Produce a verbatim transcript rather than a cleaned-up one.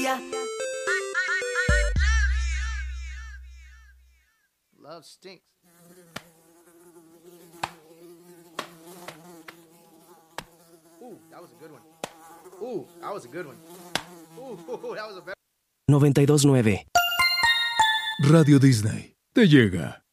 día. Love stinks. Ooh, that was a good one. Ooh, that was a good one. Ooh, that was a better. noventa y dos nueve Radio Disney te llega.